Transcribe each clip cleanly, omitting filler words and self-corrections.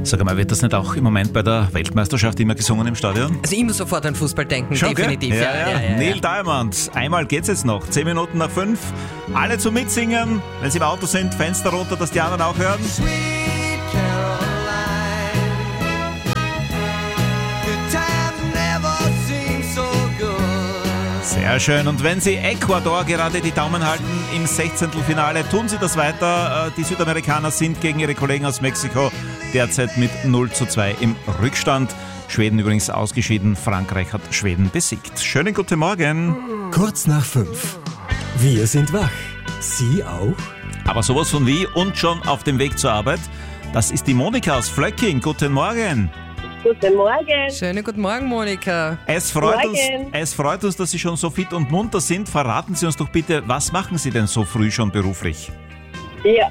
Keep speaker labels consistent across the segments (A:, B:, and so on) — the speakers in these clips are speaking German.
A: Sag mal, wird das nicht auch im Moment bei der Weltmeisterschaft immer gesungen im Stadion?
B: Also ich muss sofort an Fußball denken,
A: Schon,
B: definitiv.
A: gell? Ja. Neil Diamond, einmal geht's jetzt noch, 10 Minuten nach 5. Alle zum Mitsingen, wenn sie im Auto sind, Fenster runter, dass die anderen auch hören.
C: Sweet Caroline, good times never seem so good.
A: Sehr schön. Und wenn Sie Ecuador gerade die Daumen halten im 16. Finale, tun Sie das weiter. Die Südamerikaner sind gegen ihre Kollegen aus Mexiko derzeit mit 0:2 im Rückstand. Schweden übrigens ausgeschieden. Frankreich hat Schweden besiegt. Schönen guten Morgen.
D: Kurz nach 5. Wir sind wach. Sie auch?
A: Aber sowas von wie und schon auf dem Weg zur Arbeit. Das ist die Monika aus Flöcking. Guten Morgen.
E: Guten Morgen.
B: Schönen guten Morgen, Monika.
A: Es freut uns, dass Sie schon so fit und munter sind. Verraten Sie uns doch bitte, was machen Sie denn so früh schon beruflich?
E: Ja.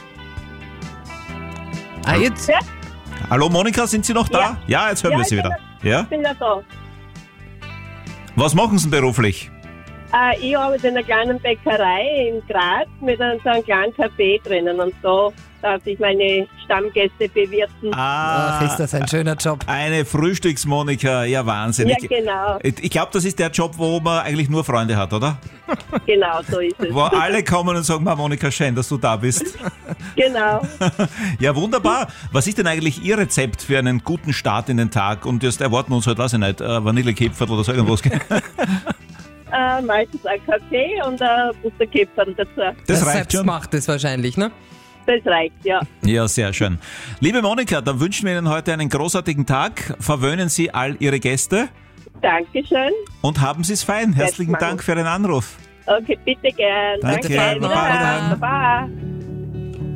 B: Jetzt?
E: Ja,
A: Hallo Monika, sind Sie noch da? Ja, jetzt hören wir Sie wieder. Ja?
E: ich bin ja da.
A: Was machen Sie denn beruflich?
E: Ich arbeite in einer kleinen Bäckerei in Graz mit so einem kleinen Café drinnen und da darf ich meine Stammgäste bewirten.
B: Ach, ist das ein schöner Job.
A: Eine Frühstücks-Monika, ja Wahnsinn.
E: Ja, genau.
A: Ich glaube, das ist der Job, wo man eigentlich nur Freunde hat, oder?
E: Genau, so ist es.
A: Wo alle kommen und sagen, Monika, schön, dass du da bist.
E: Genau.
A: Ja, wunderbar. Was ist denn eigentlich Ihr Rezept für einen guten Start in den Tag? Und jetzt erwarten wir uns halt, weiß ich nicht, Vanillekipferl oder so irgendwas.
E: Meistens ein Kaffee und ein Butterkipferl dazu.
A: Das reicht schon.
B: Macht es wahrscheinlich, ne?
E: Das reicht, ja.
A: Ja, sehr schön. Liebe Monika, dann wünschen wir Ihnen heute einen großartigen Tag. Verwöhnen Sie all Ihre Gäste
E: Dankeschön.
A: und haben Sie es fein. Herzlichen Dank für den Anruf.
E: Okay, bitte gern.
A: Danke.
E: Danke.
A: Baba.
E: Baba.